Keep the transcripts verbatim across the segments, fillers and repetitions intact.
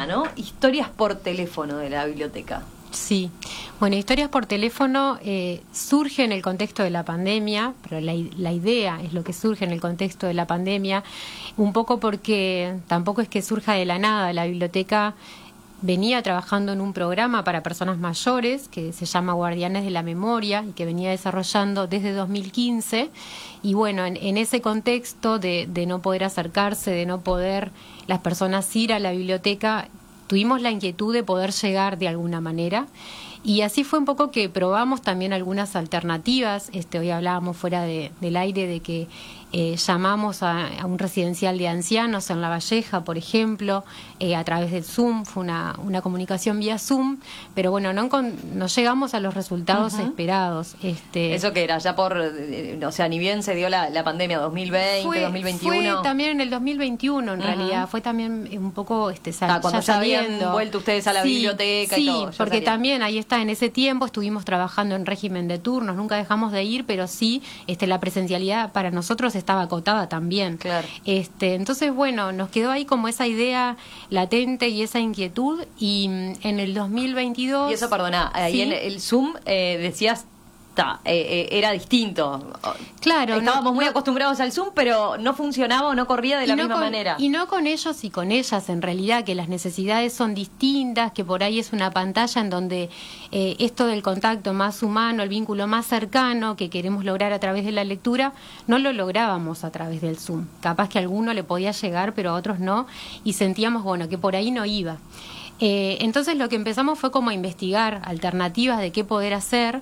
idea, ¿no? Historias por teléfono de la biblioteca. Sí, bueno, Historias por Teléfono eh, surge en el contexto de la pandemia, pero la, la idea es lo que surge en el contexto de la pandemia, un poco porque tampoco es que surja de la nada. La biblioteca venía trabajando en un programa para personas mayores que se llama Guardianes de la Memoria y que venía desarrollando desde dos mil quince, y bueno, en, en ese contexto de, de no poder acercarse, de no poder las personas ir a la biblioteca, tuvimos la inquietud de poder llegar de alguna manera, y así fue un poco que probamos también algunas alternativas. Este, hoy hablábamos fuera de, del aire de que eh, llamamos a, a un residencial de ancianos en La Valleja, por ejemplo, eh, a través del Zoom, fue una, una comunicación vía Zoom, pero bueno, no, con, no llegamos a los resultados uh-huh. esperados. Este, ¿Eso que era? Ya por, eh, o sea, ni bien se dio la, la pandemia, dos mil veinte, fue, dos mil veintiuno. Fue también en el dos mil veintiuno, en uh-huh. realidad, fue también un poco este, sal, ah, cuando ya, ya habían vuelto ustedes a la sí, biblioteca sí, y todo. Sí, porque también ahí está, en ese tiempo estuvimos trabajando en régimen de turnos, nunca dejamos de ir, pero sí, este, la presencialidad para nosotros estaba acotada también. Claro. Este, entonces, bueno, nos quedó ahí como esa idea latente y esa inquietud, y en el dos mil veintidós... Y eso, perdona, ahí ¿sí? en el Zoom eh, decías... Ta, eh, eh, era distinto. Claro, estábamos no, muy no, acostumbrados al Zoom, pero no funcionaba o no corría de la no misma con, manera. Y no con ellos y con ellas, en realidad, que las necesidades son distintas, que por ahí es una pantalla en donde eh, esto del contacto más humano, el vínculo más cercano que queremos lograr a través de la lectura, no lo lográbamos a través del Zoom. Capaz que a alguno le podía llegar, pero a otros no, y sentíamos, bueno, que por ahí no iba. Eh, entonces lo que empezamos fue como a investigar alternativas de qué poder hacer,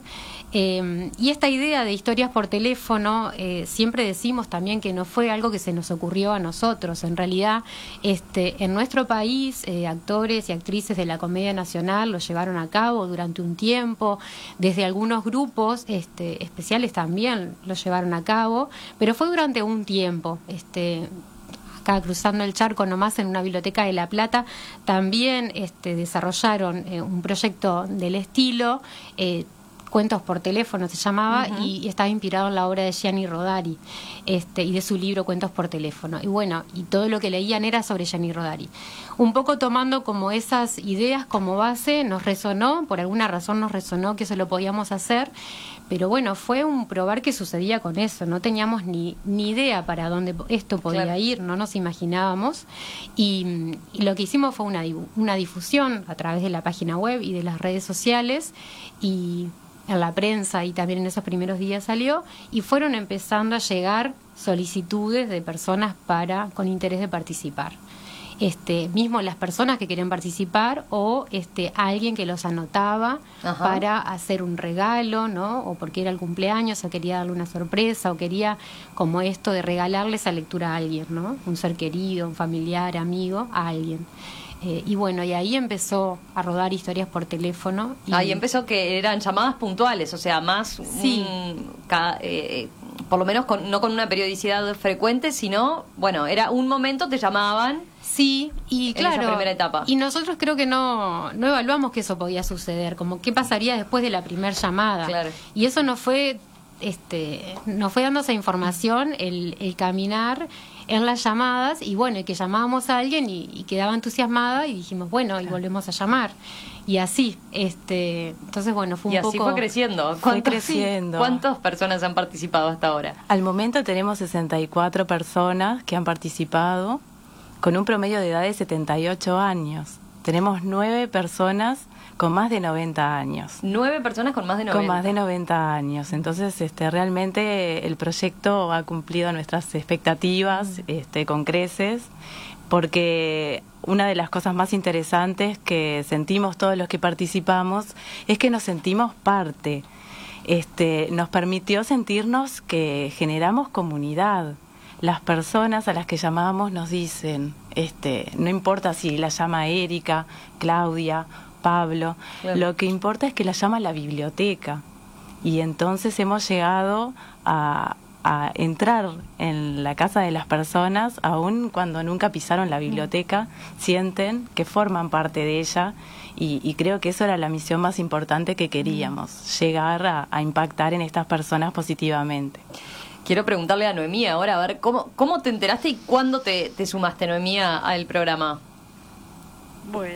eh, y esta idea de historias por teléfono, eh, siempre decimos también que no fue algo que se nos ocurrió a nosotros. En realidad, este, en nuestro país, eh, actores y actrices de la Comedia Nacional lo llevaron a cabo durante un tiempo, desde algunos grupos este, especiales también lo llevaron a cabo, pero fue durante un tiempo. Este, acá cruzando el charco nomás, en una biblioteca de La Plata, también este, desarrollaron eh, un proyecto del estilo, eh, Cuentos por Teléfono se llamaba, uh-huh. y, y estaba inspirado en la obra de Gianni Rodari, este, y de su libro Cuentos por Teléfono. Y bueno, y todo lo que leían era sobre Gianni Rodari. Un poco tomando como esas ideas como base, nos resonó, por alguna razón nos resonó que eso lo podíamos hacer, pero bueno, fue un probar qué sucedía con eso. No teníamos ni, ni idea para dónde esto podía claro. ir, no nos imaginábamos, y, y lo que hicimos fue una, una difusión a través de la página web y de las redes sociales, y en la prensa, y también en esos primeros días salió, y fueron empezando a llegar solicitudes de personas para con interés de participar. Este, mismo las personas que querían participar, o este alguien que los anotaba Ajá. para hacer un regalo, ¿no? O porque era el cumpleaños, o quería darle una sorpresa, o quería como esto de regalarle esa lectura a alguien, ¿no? Un ser querido, un familiar, amigo, a alguien. Eh, y bueno, y ahí empezó a rodar Historias por Teléfono. Y... Ahí empezó que eran llamadas puntuales, o sea, más... Sí. Un, ca, eh, por lo menos con, no con una periodicidad frecuente, sino, bueno, era un momento, te llamaban... Sí, y en claro, esa primera etapa. Y nosotros creo que no, no evaluamos que eso podía suceder, como qué pasaría después de la primera llamada. Claro. Y eso nos fue, este, nos fue dando esa información, el, el caminar en las llamadas, y bueno, y que llamábamos a alguien y, y quedaba entusiasmada, y dijimos, bueno, y volvemos a llamar. Y así, este, entonces bueno, fue un y poco... Y así fue creciendo. Fue creciendo. ¿Cuántas personas han participado hasta ahora? Al momento tenemos sesenta y cuatro personas que han participado, con un promedio de edad de setenta y ocho años. Tenemos nueve personas con más de noventa años. Nueve personas con más de noventa. Con más de noventa años. Entonces, este, realmente el proyecto ha cumplido nuestras expectativas, este, con creces, porque una de las cosas más interesantes que sentimos todos los que participamos es que nos sentimos parte. Este, nos permitió sentirnos que generamos comunidad. Las personas a las que llamamos nos dicen, este, no importa si la llama Erika, Claudia, Pablo, claro. Lo que importa es que la llama la biblioteca. Y entonces hemos llegado a, a entrar en la casa de las personas, aun cuando nunca pisaron la biblioteca, sienten que forman parte de ella, y, y creo que eso era la misión más importante que queríamos, llegar a, a impactar en estas personas positivamente. Quiero preguntarle a Noemí ahora, a ver, ¿cómo, cómo te enteraste y cuándo te, te sumaste, Noemí, al programa? Bueno.